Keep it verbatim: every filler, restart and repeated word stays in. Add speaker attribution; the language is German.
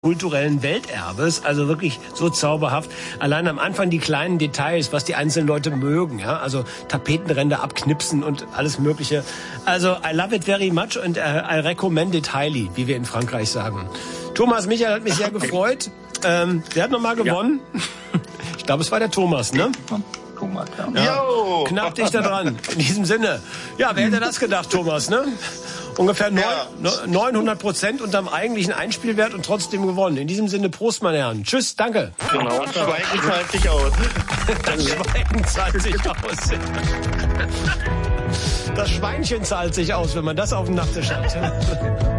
Speaker 1: kulturellen Welterbes, also wirklich so zauberhaft. Allein am Anfang die kleinen Details, was die einzelnen Leute mögen, ja, also Tapetenränder abknipsen und alles Mögliche. Also I love it very much and uh, I recommend it highly, wie wir in Frankreich sagen. Thomas Michael hat mich sehr gefreut. Ähm, wer hat nochmal gewonnen? Ja. Ich glaube, es war der Thomas, ne?
Speaker 2: Thomas, ja.
Speaker 1: Ja, knapp dicht da dran. In diesem Sinne. Ja, wer hätte das gedacht, Thomas, ne? Ungefähr
Speaker 3: ja.
Speaker 1: neunhundert Prozent unterm eigentlichen Einspielwert und trotzdem gewonnen. In diesem Sinne, Prost, meine Herren. Tschüss, danke.
Speaker 3: Genau, Schweigen zahlt sich aus.
Speaker 1: Das Schweigen zahlt sich aus. Das Schweinchen zahlt sich aus, wenn man das auf dem Nachttisch hat.